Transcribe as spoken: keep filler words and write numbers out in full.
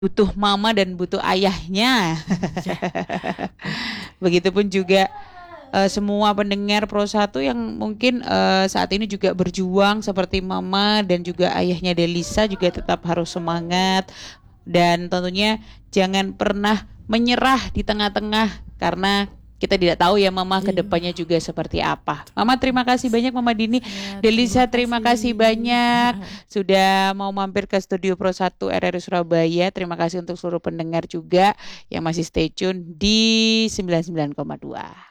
butuh mama dan butuh ayahnya. Ya. Begitupun juga uh, semua pendengar Pro satu yang mungkin uh, saat ini juga berjuang seperti mama dan juga ayahnya Delisa juga tetap harus semangat dan tentunya jangan pernah menyerah di tengah-tengah karena kita tidak tahu ya mama Iya. kedepannya juga seperti apa. Mama terima kasih banyak Mama Dini. Ya, Delisa terima kasih banyak sudah mau mampir ke studio Pro satu R R I Surabaya. Terima kasih untuk seluruh pendengar juga yang masih stay tune di sembilan puluh sembilan koma dua.